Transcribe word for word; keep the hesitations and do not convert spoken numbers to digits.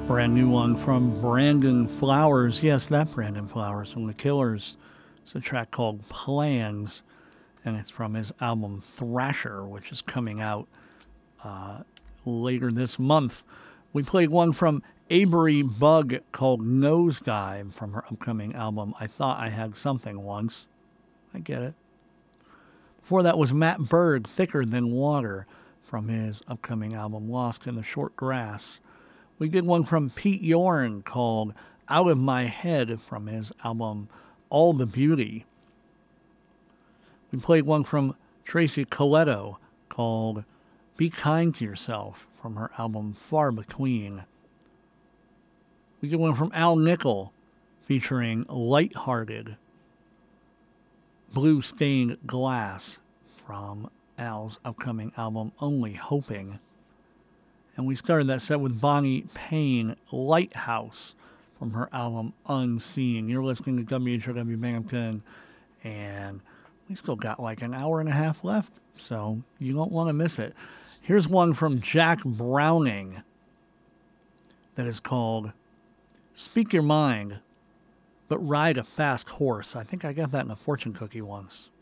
Brand new one from Brandon Flowers. Yes, that Brandon Flowers from The Killers. It's a track called Plans, and it's from his album Thrasher, which is coming out uh, later this month. We played one from Avery Bug called Nosedive from her upcoming album I Thought I Had Something Once. I get it. Before that was Matt Berg, Thicker Than Water, from his upcoming album Lost in the Short Grass. We did one from Pete Yorn called Out of My Head from his album All the Beauty. We played one from Tracy Coletto called Be Kind to Yourself from her album Far Between. We did one from Al Nickel featuring Lighthearted, Blue Stained Glass from Al's upcoming album Only Hoping. And we started that set with Bonnie Payne, Lighthouse, from her album Unseen. You're listening to W H O W Binghamton, and we still got like an hour and a half left, so you don't want to miss it. Here's one from Jack Browning that is called Speak Your Mind, but Ride a Fast Horse. I think I got that in a fortune cookie once.